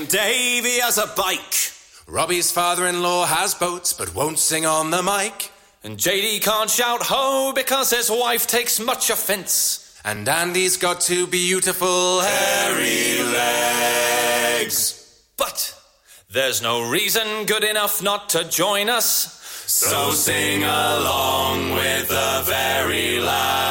Davey has a bike. Robbie's father-in-law has boats but won't sing on the mic. And JD can't shout ho because his wife takes much offence. And Andy's got two beautiful hairy legs. But there's no reason good enough not to join us. So sing along with the very lads.